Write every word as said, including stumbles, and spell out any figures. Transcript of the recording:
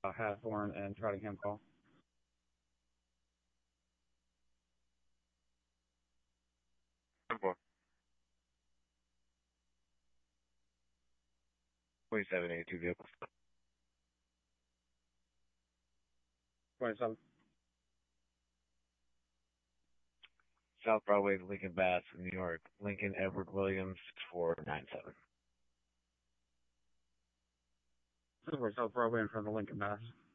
uh, Hathorne and Tottenham call. twenty-seven eighty-two vehicles. twenty-seven. South Broadway, Lincoln Bass, New York. Lincoln Edward Williams, six four nine seven. This is where South Broadway in front of the Lincoln Bass.